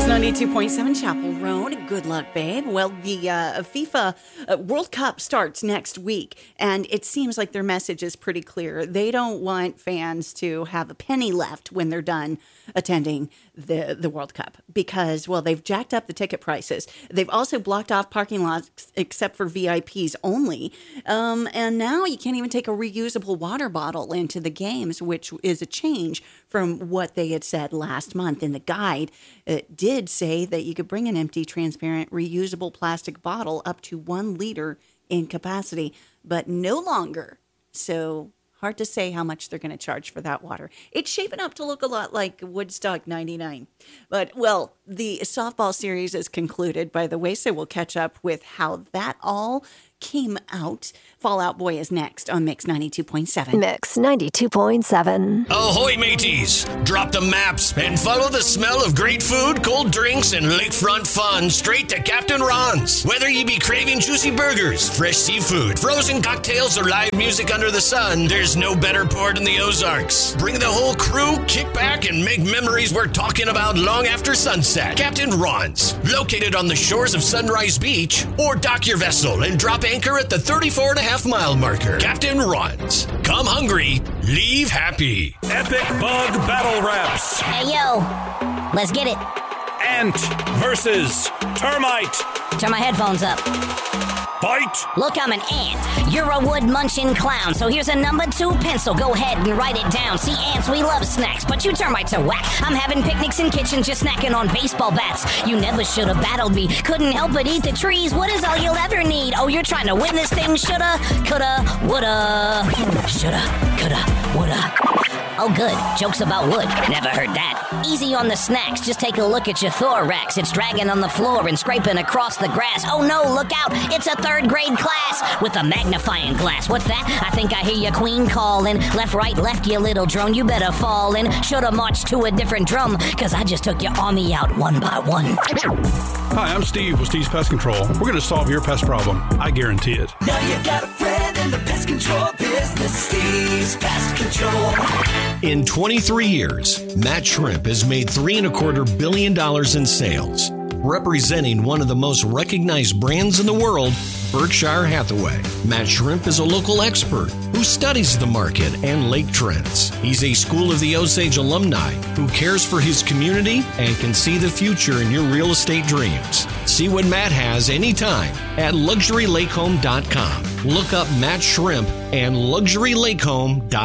92.7 Chapel Road. Good luck, babe. Well, the FIFA World Cup starts next week, and it seems like their message is pretty clear. They don't want fans to have a penny left when they're done attending the World Cup because, well, they've jacked up the ticket prices. They've also blocked off parking lots except for VIPs only. And now you can't even take a reusable water bottle into the games, which is a change from what they had said last month in the guide. It did say that you could bring an empty, transparent, reusable plastic bottle up to 1 liter in capacity, but no longer. So hard to say how much they're going to charge for that water. It's shaping up to look a lot like Woodstock 99. But, well, the softball series is concluded, by the way, so we'll catch up with how that all came out. Fall Out Boy is next on Mix 92.7. Mix 92.7. Ahoy, mateys! Drop the maps and follow the smell of great food, cold drinks, and lakefront fun straight to Captain Ron's. Whether you be craving juicy burgers, fresh seafood, frozen cocktails, or live music under the sun, there's no better port in the Ozarks. Bring the whole crew, kick back, and make memories worth talking about long after sunset. Captain Ron's, located on the shores of Sunrise Beach, or dock your vessel and drop anchor at the 34.5-mile marker. Captain Ron's. Come hungry, leave happy. Epic Bug Battle Raps. Hey, yo. Let's get it. Ant versus Termite. Turn my headphones up. Fight. Look, I'm an ant. You're a wood-munching clown. So here's a number 2 pencil. Go ahead and write it down. See, ants, we love snacks, but you termites are whack. I'm having picnics in kitchens, just snacking on baseball bats. You never should have battled me. Couldn't help but eat the trees. What is all you'll ever need? Oh, you're trying to win this thing? Shoulda, coulda, woulda. Shoulda, coulda, woulda. Oh, good. Jokes about wood. Never heard that. Easy on the snacks. Just take a look at your thorax. It's dragging on the floor and scraping across the grass. Oh, no, look out. It's a 3rd grade class with a magnifying glass. What's that? I think I hear your queen calling. Left, right, left, you little drone. You better fall in. Shoulda marched to a different drum, because I just took your army out one by one. Hi, I'm Steve with Steve's Pest Control. We're going to solve your pest problem. I guarantee it. Now you got a friend in the pest control business. Steve's Pest Control. In 23 years, Matt Shrimp has made $3.25 billion in sales, representing one of the most recognized brands in the world, Berkshire Hathaway. Matt Shrimp is a local expert who studies the market and lake trends. He's a School of the Osage alumni who cares for his community and can see the future in your real estate dreams. See what Matt has anytime at LuxuryLakeHome.com. Look up Matt Shrimp and LuxuryLakeHome.com.